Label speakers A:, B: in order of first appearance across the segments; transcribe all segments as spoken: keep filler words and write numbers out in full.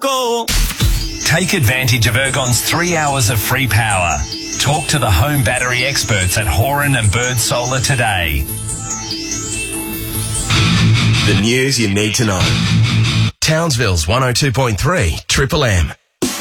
A: Go.
B: Take advantage of Ergon's three hours of free power. Talk to the home battery experts at Horan and Bird Solar today.
C: The news you need to know. Townsville's one oh two point three Triple M.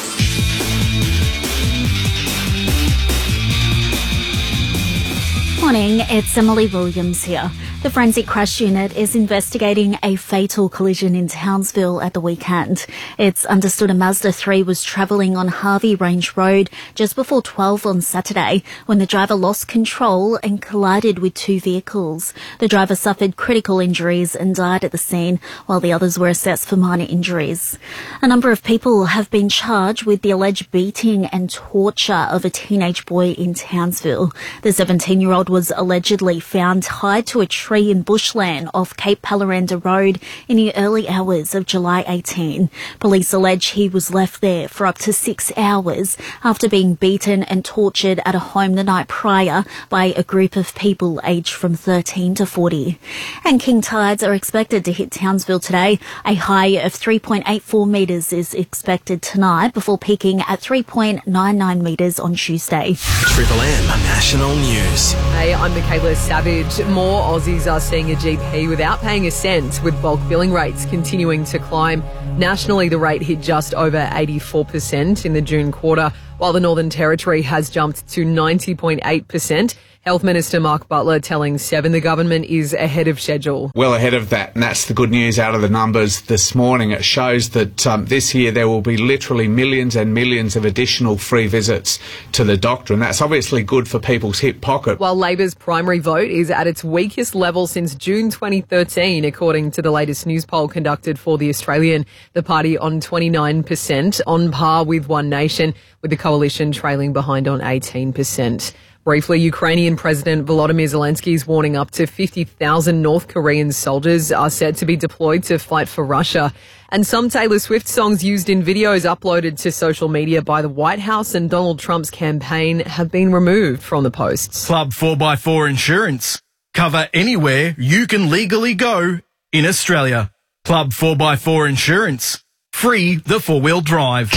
D: Morning, it's Emily Williams here. The Forensic Crash Unit is investigating a fatal collision in Townsville at the weekend. It's understood a Mazda three was travelling on Harvey Range Road just before twelve on Saturday when the driver lost control and collided with two vehicles. The driver suffered critical injuries and died at the scene, while the others were assessed for minor injuries. A number of people have been charged with the alleged beating and torture of a teenage boy in Townsville. The seventeen-year-old was allegedly found tied to a tree in bushland off Cape Paloranda Road in the early hours of July eighteenth. Police allege he was left there for up to six hours after being beaten and tortured at a home the night prior by a group of people aged from thirteen to forty. And king tides are expected to hit Townsville today. A high of three point eight four metres is expected tonight before peaking at three point nine nine metres on Tuesday.
C: Triple M National News.
E: Hey, I'm Michaela Savage. More Aussies are seeing a G P without paying a cent, with bulk billing rates continuing to climb. Nationally, the rate hit just over eighty-four percent in the June quarter, while the Northern Territory has jumped to ninety point eight percent. Health Minister Mark Butler telling Seven the government is ahead of schedule.
F: Well ahead of that, and that's the good news out of the numbers this morning. It shows that um, this year there will be literally millions and millions of additional free visits to the doctor, and that's obviously good for people's hip pocket.
E: While Labor's primary vote is at its weakest level since June twenty thirteen, according to the latest news poll conducted for The Australian, the party on twenty-nine percent, on par with One Nation, with the coalition trailing behind on eighteen percent. Briefly, Ukrainian President Volodymyr Zelensky is warning up to fifty thousand North Korean soldiers are set to be deployed to fight for Russia. And some Taylor Swift songs used in videos uploaded to social media by the White House and Donald Trump's campaign have been removed from the posts.
G: Club four by four Insurance. Cover anywhere you can legally go in Australia. Club four by four Insurance. Free the four-wheel drive.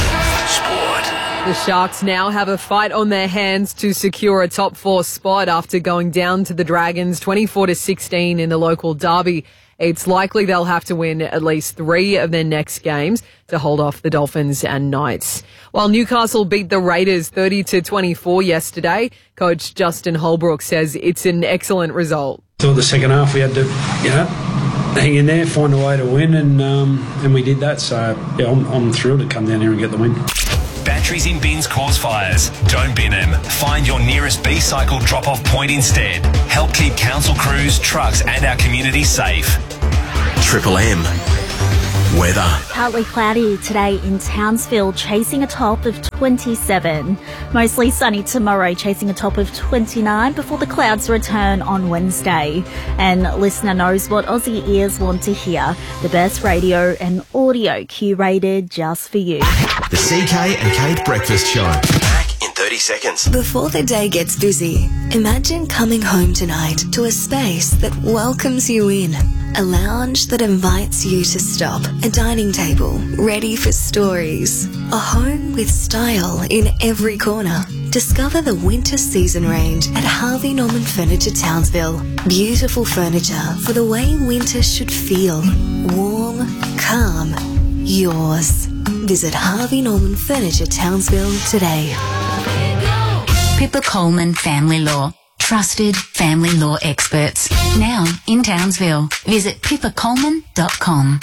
E: The Sharks now have a fight on their hands to secure a top four spot after going down to the Dragons twenty-four to sixteen in the local derby. It's likely they'll have to win at least three of their next games to hold off the Dolphins and Knights. While Newcastle beat the Raiders thirty to twenty-four yesterday, coach Justin Holbrook says it's an excellent result.
H: Thought the second half we had to, you know, hang in there, find a way to win, and um, and we did that. So yeah, I'm, I'm thrilled to come down here and get the win.
B: Batteries in bins cause fires. Don't bin them. Find your nearest B-Cycle drop-off point instead. Help keep council crews, trucks and our community safe.
C: Triple M. Weather.
D: Partly cloudy today in Townsville, chasing a top of twenty-seven. Mostly sunny tomorrow, chasing a top of twenty-nine before the clouds return on Wednesday. And listener knows what Aussie ears want to hear. The best radio and audio curated just for you.
C: The C K and Kate Breakfast Show. Back in thirty seconds.
I: Before the day gets busy, imagine coming home tonight to a space that welcomes you in. A lounge that invites you to stop. A dining table ready for stories. A home with style in every corner. Discover the winter season range at Harvey Norman Furniture Townsville. Beautiful furniture for the way winter should feel. Warm, calm, yours. Visit Harvey Norman Furniture Townsville today.
J: Pippa Coleman Family Law. Trusted family law experts. Now in Townsville. Visit pippa coleman dot com.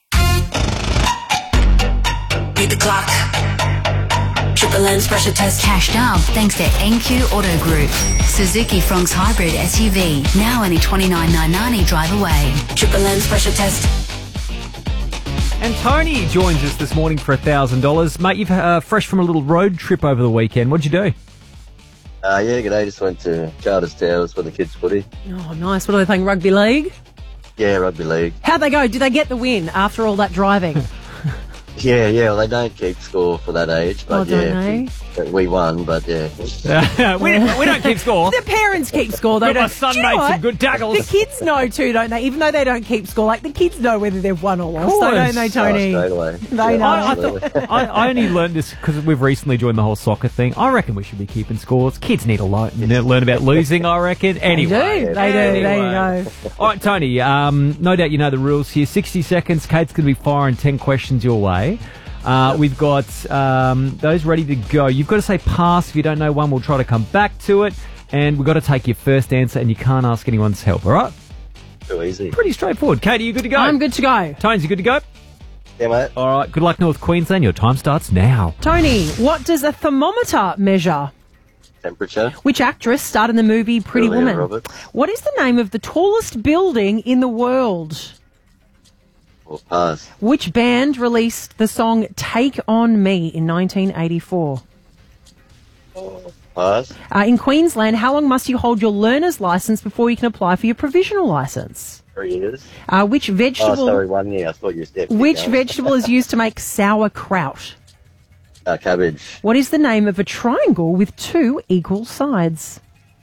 I: Beat the clock. Triple M's pressure test.
J: Cashed up thanks to N Q Auto Group. Suzuki Fronx Hybrid S U V. Now only twenty-nine thousand nine hundred ninety drive away.
I: Triple M's pressure test.
K: And Tony joins us this morning for one thousand dollars. Mate, you've uh, fresh from a little road trip over the weekend. What'd you do?
L: Uh, yeah, g'day. Just went to Charters Towers for the kids' footy.
M: Oh, nice. What are they playing, rugby league?
L: Yeah, rugby league.
M: How'd they go? Did they get the win after all that driving?
L: Yeah, yeah. Well, they don't keep score for that age, but
M: oh,
L: yeah,
M: don't they?
L: We won, but yeah.
K: we, we don't keep score.
M: The parents keep score, though.
K: But my
M: don't-
K: son
M: Do you know
K: made some
M: what?
K: good tackles.
M: The kids know too, don't they? Even though they don't keep score, like the kids know whether they've won or lost,
K: Of
M: so
K: course.
M: don't they, Tony?
L: Oh, straight away.
M: They
L: Yeah,
M: know.
K: I, I,
L: absolutely.
K: thought, I, I only learned this because we've recently joined the whole soccer thing. I reckon we should be keeping scores. Kids need to learn, learn about losing, I reckon. Anyway.
M: They do. They do.
K: Anyway.
M: There you go.
K: All right, Tony, um, no doubt you know the rules here. sixty seconds. Kate's going to be firing ten questions your way. Uh, we've got um, those ready to go. You've got to say pass. If you don't know one, we'll try to come back to it. And we've got to take your first answer, and you can't ask anyone's help, all right?
L: Too easy.
K: Pretty straightforward. Kate, are you good to go?
M: I'm good to go.
K: Tones, you good to go?
L: Yeah, mate.
K: All right, good luck, North Queensland. Your time starts now.
M: Tony, what does a thermometer measure?
L: Temperature.
M: Which actress starred in the movie Pretty
L: Julia
M: Woman?
L: Roberts.
M: What is the name of the tallest building in the world?
L: Or pass.
M: Which band released the song Take On Me in nineteen eighty-four?
L: Pass.
M: Uh, in Queensland, how long must you hold your learner's licence before you can apply for your provisional licence?
L: Three years.
M: Uh, which vegetable?
L: Oh, sorry, one year. I thought you said.
M: Which vegetable is used to make sauerkraut?
L: Uh, cabbage.
M: What is the name of a triangle with two equal sides?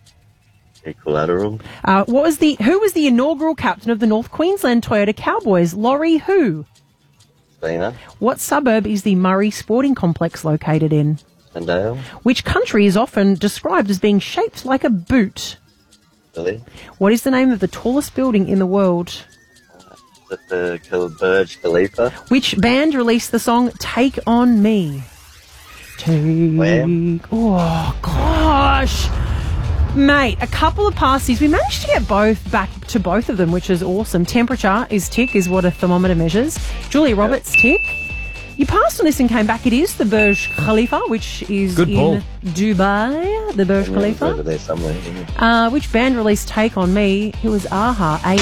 L: Equilateral.
M: Uh, what was the? Who was the inaugural captain of the North Queensland Toyota Cowboys? Laurie who?
L: Spina.
M: What suburb is the Murray Sporting Complex located in?
L: Sandale.
M: Which country is often described as being shaped like a boot?
L: Billy.
M: What is the name of the tallest building in the world?
L: Is it the Kil- Burj Khalifa?
M: Which band released the song Take On Me? Take...
L: Wham.
M: Oh, gosh. Mate, a couple of passes. We managed to get both back to both of them, which is awesome. Temperature is tick, is what a thermometer measures. Julia Roberts, tick. You passed on this and came back. It is the Burj Khalifa, which is
K: Good
M: in
K: pull.
M: Dubai, the Burj
L: Yeah, it's over
M: Khalifa.
L: there somewhere. Isn't it?
M: Uh, which band released Take On Me? It was AHA, A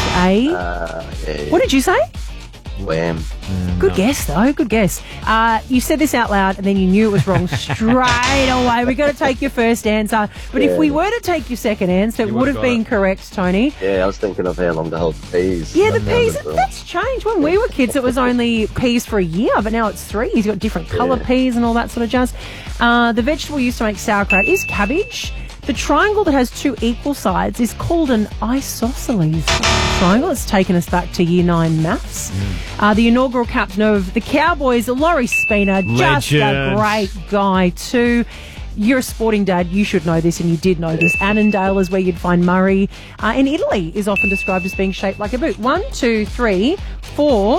M: H A.
L: Uh, yeah, yeah.
M: What did you say?
L: Wham.
M: Good guess, though. Good guess. Uh, you said this out loud and then you knew it was wrong straight away. we got to take your first answer. But if
L: Yeah.
M: we were to take your second answer, it
K: You
M: would
K: would've
M: have
K: got
M: been
K: it.
M: correct, Tony.
L: Yeah, I was thinking of how long to hold the peas.
M: Yeah, the
L: That's
M: peas,
L: wonderful.
M: that's changed. When we were kids, it was only peas for a year, but now it's three. You've got different colour
L: Yeah.
M: peas and all that sort of jazz. Uh, the vegetable used to make sauerkraut is cabbage. The triangle that has two equal sides is called an isosceles triangle. It's taken us back to year nine maths. Uh, the inaugural captain of the Cowboys, Laurie Spina, just a
K: Legend.
M: great guy too. You're a sporting dad, you should know this, and you did know this. Annandale is where you'd find Murray. Uh, in Italy is often described as being shaped like a boot. One, two, three, four,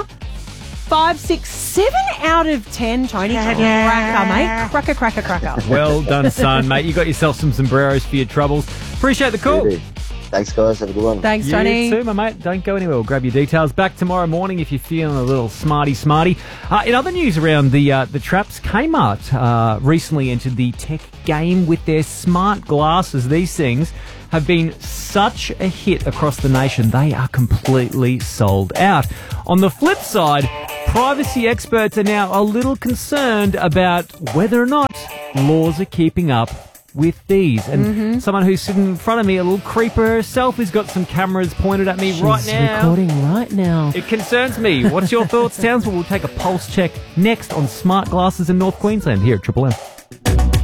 M: five, six, seven out of ten, Tony. Cracker, mate. Cracker, cracker, cracker.
K: Well done, son, mate. You got yourself some sombreros for your troubles. Appreciate the call.
L: Really. Thanks, guys. Have a good one.
M: Thanks,
K: You
M: Tony.
K: too, my mate. Don't go anywhere. We'll grab your details. Back tomorrow morning if you're feeling a little smarty smarty. Uh, in other news around the uh, the traps, Kmart uh, recently entered the tech game with their smart glasses. These things have been such a hit across the nation. They are completely sold out. On the flip side, privacy experts are now a little concerned about whether or not laws are keeping up with these. And
M: Mm-hmm.
K: someone who's sitting in front of me, a little creeper herself, has got some cameras pointed at me
M: She's
K: right now.
M: recording right now.
K: It concerns me. What's your thoughts, Townsville? We'll take a pulse check next on smart glasses in North Queensland here at Triple M.